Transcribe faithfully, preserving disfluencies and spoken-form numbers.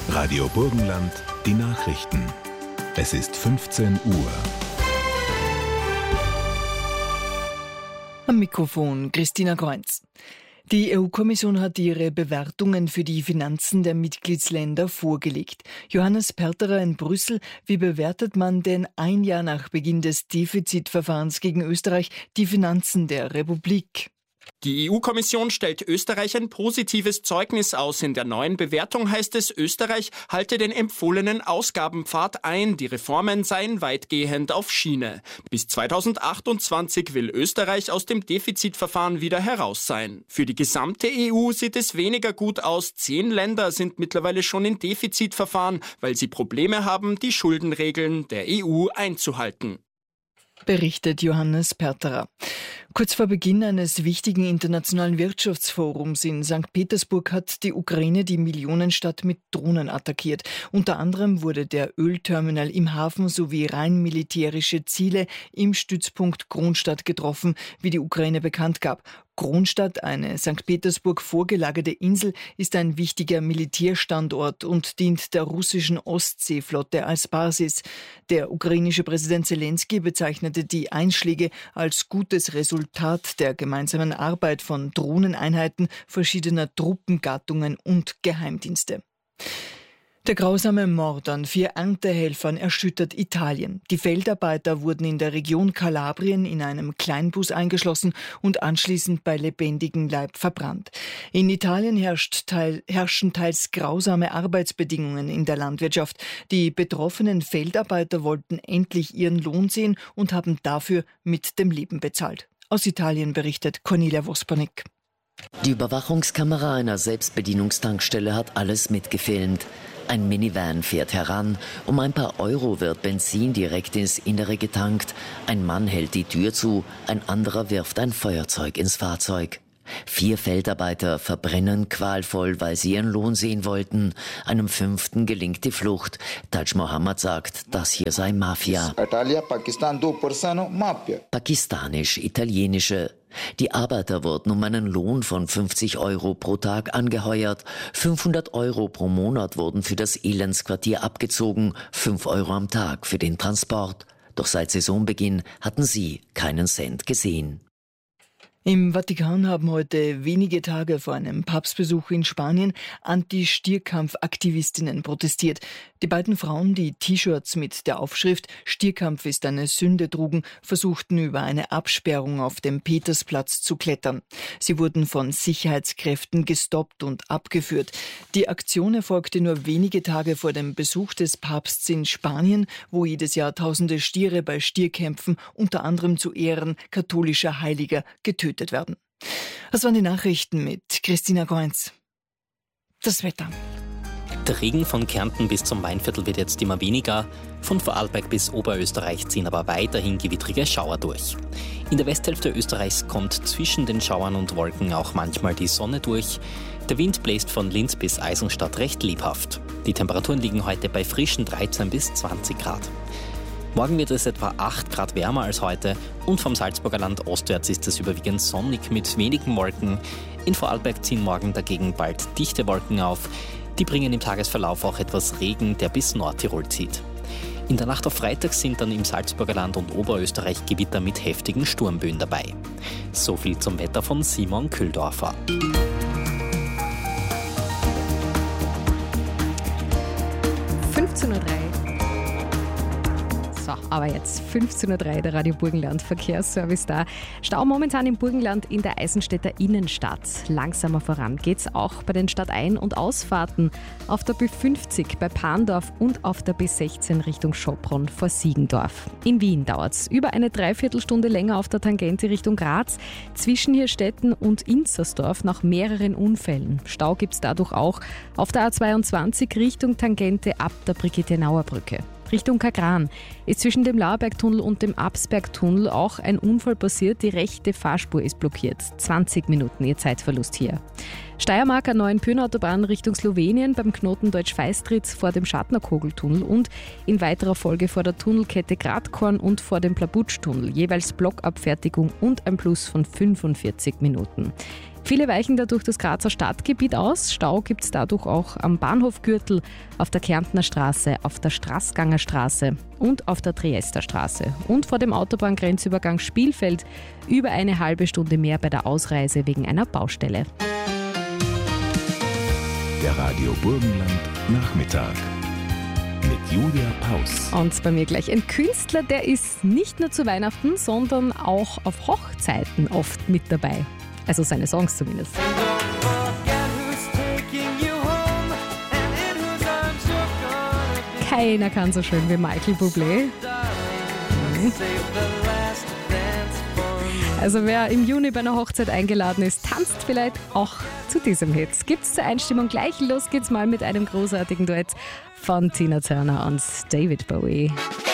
Radio Burgenland, die Nachrichten. Es ist fünfzehn Uhr. Am Mikrofon Christina Kreuz. Die E U-Kommission hat ihre Bewertungen für die Finanzen der Mitgliedsländer vorgelegt. Johannes Perterer in Brüssel, wie bewertet man denn ein Jahr nach Beginn des Defizitverfahrens gegen Österreich die Finanzen der Republik? Die E U-Kommission stellt Österreich ein positives Zeugnis aus. In der neuen Bewertung heißt es, Österreich halte den empfohlenen Ausgabenpfad ein. Die Reformen seien weitgehend auf Schiene. Bis zweitausendachtundzwanzig will Österreich aus dem Defizitverfahren wieder heraus sein. Für die gesamte E U sieht es weniger gut aus. Zehn Länder sind mittlerweile schon in Defizitverfahren, weil sie Probleme haben, die Schuldenregeln der E U einzuhalten. Berichtet Johannes Perterer. Kurz vor Beginn eines wichtigen internationalen Wirtschaftsforums in Sankt Petersburg hat die Ukraine die Millionenstadt mit Drohnen attackiert. Unter anderem wurde der Ölterminal im Hafen sowie rein militärische Ziele im Stützpunkt Kronstadt getroffen, wie die Ukraine bekannt gab. Kronstadt, eine Sankt Petersburg vorgelagerte Insel, ist ein wichtiger Militärstandort und dient der russischen Ostseeflotte als Basis. Der ukrainische Präsident Zelensky bezeichnete die Einschläge als gutes Resultat der gemeinsamen Arbeit von Drohneneinheiten verschiedener Truppengattungen und Geheimdienste. Der grausame Mord an vier Erntehelfern erschüttert Italien. Die Feldarbeiter wurden in der Region Kalabrien in einem Kleinbus eingeschlossen und anschließend bei lebendigem Leib verbrannt. In Italien herrscht teil, herrschen teils grausame Arbeitsbedingungen in der Landwirtschaft. Die betroffenen Feldarbeiter wollten endlich ihren Lohn sehen und haben dafür mit dem Leben bezahlt. Aus Italien berichtet Cornelia Vospanik. Die Überwachungskamera einer Selbstbedienungstankstelle hat alles mitgefilmt. Ein Minivan fährt heran. Um ein paar Euro wird Benzin direkt ins Innere getankt. Ein Mann hält die Tür zu, ein anderer wirft ein Feuerzeug ins Fahrzeug. Vier Feldarbeiter verbrennen qualvoll, weil sie ihren Lohn sehen wollten. Einem fünften gelingt die Flucht. Taj Mohammed sagt, das hier sei Mafia. Pakistanisch-italienische. Die Arbeiter wurden um einen Lohn von fünfzig Euro pro Tag angeheuert. fünfhundert Euro pro Monat wurden für das Elendsquartier abgezogen, fünf Euro am Tag für den Transport. Doch seit Saisonbeginn hatten sie keinen Cent gesehen. Im Vatikan haben heute wenige Tage vor einem Papstbesuch in Spanien Anti-Stierkampf-Aktivistinnen protestiert. Die beiden Frauen, die T-Shirts mit der Aufschrift »Stierkampf ist eine Sünde« trugen, versuchten über eine Absperrung auf dem Petersplatz zu klettern. Sie wurden von Sicherheitskräften gestoppt und abgeführt. Die Aktion erfolgte nur wenige Tage vor dem Besuch des Papstes in Spanien, wo jedes Jahr tausende Stiere bei Stierkämpfen, unter anderem zu Ehren katholischer Heiliger, getötet werden. Das waren die Nachrichten mit Christina Kreuz. Das Wetter. Der Regen von Kärnten bis zum Weinviertel wird jetzt immer weniger. Von Vorarlberg bis Oberösterreich ziehen aber weiterhin gewittrige Schauer durch. In der Westhälfte Österreichs kommt zwischen den Schauern und Wolken auch manchmal die Sonne durch. Der Wind bläst von Linz bis Eisenstadt recht lebhaft. Die Temperaturen liegen heute bei frischen dreizehn bis zwanzig Grad. Morgen wird es etwa acht Grad wärmer als heute und vom Salzburger Land ostwärts ist es überwiegend sonnig mit wenigen Wolken. In Vorarlberg ziehen morgen dagegen bald dichte Wolken auf. Die bringen im Tagesverlauf auch etwas Regen, der bis Nordtirol zieht. In der Nacht auf Freitag sind dann im Salzburger Land und Oberösterreich Gewitter mit heftigen Sturmböen dabei. So viel zum Wetter von Simon Kühldorfer. fünfzehn Uhr drei. So, aber jetzt fünfzehn Uhr drei, der Radio Burgenland Verkehrsservice da. Stau momentan im Burgenland in der Eisenstädter Innenstadt. Langsamer voran geht's auch bei den Stadtein- und Ausfahrten auf der B fünfzig bei Pandorf und auf der B sechzehn Richtung Schopron vor Siegendorf. In Wien dauert's über eine Dreiviertelstunde länger auf der Tangente Richtung Graz, zwischen Hirstetten und Inzersdorf nach mehreren Unfällen. Stau gibt's dadurch auch auf der A zweiundzwanzig Richtung Tangente ab der Brigitte-Nauer Brücke. Richtung Kagran ist zwischen dem Lauerbergtunnel und dem Absbergtunnel auch ein Unfall passiert. Die rechte Fahrspur ist blockiert. zwanzig Minuten ihr Zeitverlust hier. Steiermark an neuen Pyrnautobahn Richtung Slowenien beim Knoten Deutsch-Feistritz vor dem Schatnerkogeltunnel und in weiterer Folge vor der Tunnelkette Gradkorn und vor dem Plabutschtunnel. Jeweils Blockabfertigung und ein Plus von fünfundvierzig Minuten. Viele weichen dadurch das Grazer Stadtgebiet aus. Stau gibt es dadurch auch am Bahnhofgürtel, auf der Kärntner Straße, auf der Straßganger Straße und auf der Triester Straße. Und vor dem Autobahngrenzübergang Spielfeld über eine halbe Stunde mehr bei der Ausreise wegen einer Baustelle. Der Radio Burgenland Nachmittag mit Julia Paus. Und bei mir gleich ein Künstler, der ist nicht nur zu Weihnachten, sondern auch auf Hochzeiten oft mit dabei. Also seine Songs zumindest. Keiner kann so schön wie Michael Bublé. Mhm. Also wer im Juni bei einer Hochzeit eingeladen ist, tanzt vielleicht auch zu diesem Hit. Gibt's zur Einstimmung gleich. Los geht's mal mit einem großartigen Duett von Tina Turner und David Bowie.